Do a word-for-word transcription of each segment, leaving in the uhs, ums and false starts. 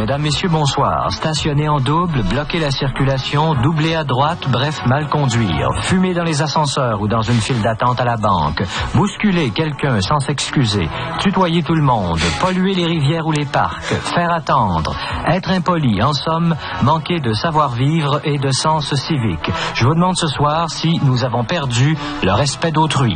Mesdames, messieurs, bonsoir. Stationner en double, bloquer la circulation, doubler à droite, bref, mal conduire. Fumer dans les ascenseurs ou dans une file d'attente à la banque. Bousculer quelqu'un sans s'excuser. Tutoyer tout le monde. Polluer les rivières ou les parcs. Faire attendre. Être impoli. En somme, manquer de savoir-vivre et de sens civique. Je vous demande ce soir si nous avons perdu le respect d'autrui.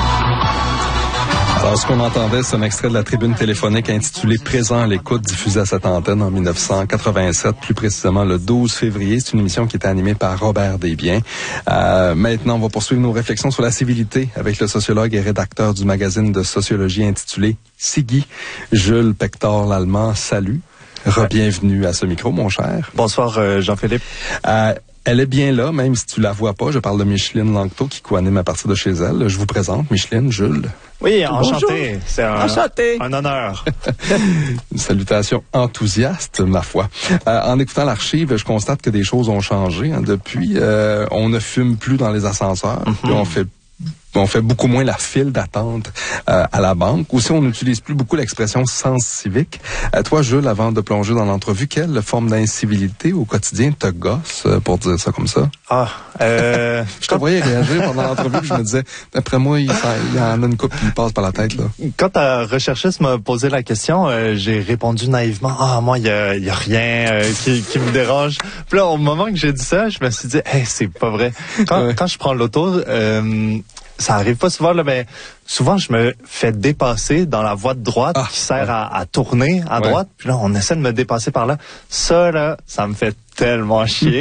Alors, ce qu'on entendait, c'est un extrait de la tribune téléphonique intitulée « Présent à l'écoute » diffusée à cette antenne en dix-neuf cent quatre-vingt-sept, plus précisément le douze février. C'est une émission qui était animée par Robert Desbiens. Euh, maintenant, on va poursuivre nos réflexions sur la civilité avec le sociologue et rédacteur du magazine de sociologie intitulé « Siggi », Jules Pector-Lallemand. Salut. Re-bienvenue à ce micro, mon cher. Bonsoir, euh, Jean-Philippe. Euh, Elle est bien là, même si tu la vois pas. Je parle de Micheline Langto qui co-anime à partir de chez elle. Je vous présente Micheline, Jules. Oui, enchanté. Bonjour. C'est un, enchanté. un honneur. Une salutation enthousiaste, ma foi. Euh, en écoutant l'archive, je constate que des choses ont changé. Hein, depuis, euh, on ne fume plus dans les ascenseurs. Mm-hmm. Puis on fait On fait beaucoup moins la file d'attente euh, à la banque. Aussi, on n'utilise plus beaucoup l'expression sens civique. Euh, toi, Jules, avant de plonger dans l'entrevue, quelle forme d'incivilité au quotidien te gosse, euh, pour dire ça comme ça? Ah, euh... je te voyais réagir pendant l'entrevue, puis je me disais, d'après moi, il, ça, il y en a une couple qui me passe par la tête, là. Quand ta recherchiste m'a posé la question, euh, j'ai répondu naïvement, ah, moi, il y a, y a rien euh, qui, qui me dérange. Puis là, au moment que j'ai dit ça, je me suis dit, hey, c'est pas vrai. Quand, ouais. quand je prends l'auto, euh, ça arrive pas souvent, là, mais souvent, je me fais dépasser dans la voie de droite ah, qui sert ouais. à, à tourner à ouais. droite. Puis là, on essaie de me dépasser par là. Ça, là, ça me fait tellement chier.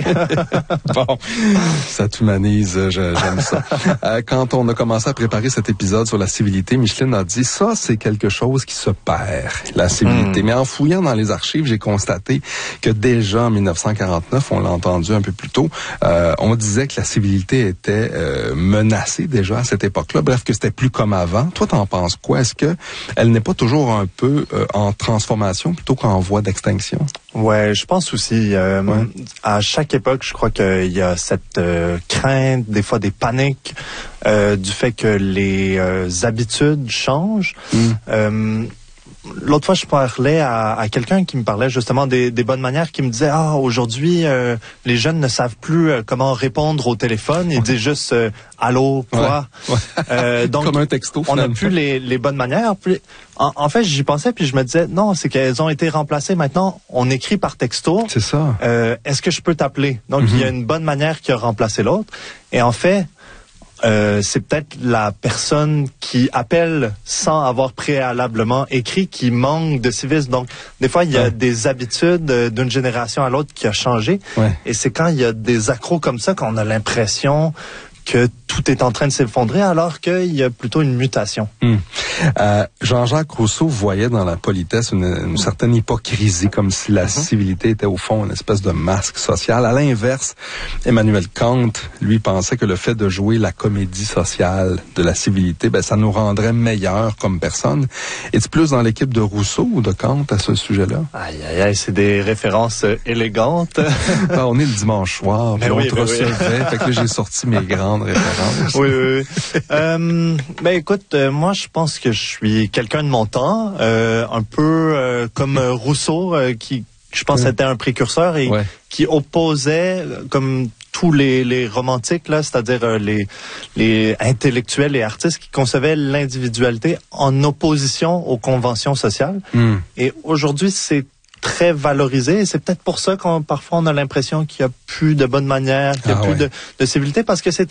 Bon, ça t'humanise, j'aime ça. Euh, quand on a commencé à préparer cet épisode sur la civilité, Micheline a dit, ça, c'est quelque chose qui se perd, la civilité. Mm. Mais en fouillant dans les archives, j'ai constaté que déjà en dix-neuf cent quarante-neuf, on l'a entendu un peu plus tôt, euh, on disait que la civilité était euh, menacée déjà à cette époque-là. Bref, que c'était plus comme avant. Toi, t'en penses quoi? Est-ce que elle n'est pas toujours un peu euh, en transformation plutôt qu'en voie d'extinction? Ouais, je pense aussi. Euh, ouais. À chaque époque, je crois qu'il y a cette euh, crainte, des fois des paniques, euh, du fait que les euh, habitudes changent. Mm. Euh, L'autre fois, je parlais à, à quelqu'un qui me parlait justement des, des bonnes manières, qui me disait, ah, aujourd'hui, euh, les jeunes ne savent plus euh, comment répondre au téléphone. Ils ouais. disent juste, euh, allô, quoi? Ouais. Ouais. Euh, donc, comme un texto. On n'a plus les, les bonnes manières. Puis, en, en fait, j'y pensais, puis je me disais, non, c'est qu'elles ont été remplacées. Maintenant, on écrit par texto. C'est ça. Euh, est-ce que je peux t'appeler? Donc, mm-hmm. il y a une bonne manière qui a remplacé l'autre. Et en fait, Euh, c'est peut-être la personne qui appelle sans avoir préalablement écrit qui manque de civisme. Donc, des fois, il y a ouais. des habitudes d'une génération à l'autre qui a changé. Ouais. Et c'est quand il y a des accros comme ça qu'on a l'impression que tout est en train de s'effondrer alors qu'il y a plutôt une mutation. Hum. Euh, Jean-Jacques Rousseau voyait dans la politesse une, une certaine hypocrisie, comme si la uh-huh. civilité était au fond une espèce de masque social. À l'inverse, Emmanuel Kant, lui, pensait que le fait de jouer la comédie sociale de la civilité, ben, ça nous rendrait meilleurs comme personne. Es-tu plus dans l'équipe de Rousseau ou de Kant à ce sujet-là? Aïe, aïe, aïe, c'est des références euh, élégantes. Ben, on est le dimanche soir, puis on oui, te recevait, oui. Fait que là, j'ai sorti mes grandes références. Oui, oui, oui. euh, ben, écoute, euh, moi, je pense que je suis quelqu'un de mon temps, euh, un peu euh, comme euh, Rousseau, euh, qui, je pense, ouais. était un précurseur et ouais. qui opposait, comme tous les, les romantiques, là, c'est-à-dire euh, les, les intellectuels et artistes qui concevaient l'individualité en opposition aux conventions sociales. Mm. Et aujourd'hui, c'est très valorisé et c'est peut-être pour ça qu'on parfois on a l'impression qu'il y a plus de bonne manière, qu'il y a ah plus ouais. de, de civilité parce que c'est